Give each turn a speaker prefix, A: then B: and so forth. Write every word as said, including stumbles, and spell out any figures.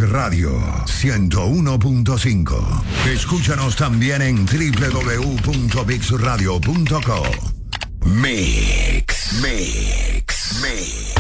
A: Radio ciento uno punto cinco. Escúchanos también en doble u doble u doble u punto mix radio punto com. Mix, mix, mix.